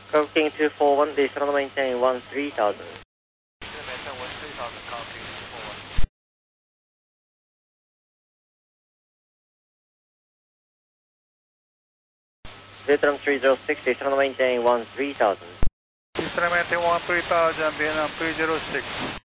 Curve King 241, this is maintain 13,000. Maintain 13,000, Curve King 241. Vietnam 306, this is maintain 13,000. Eastern maintain 13,000, Vietnam 306.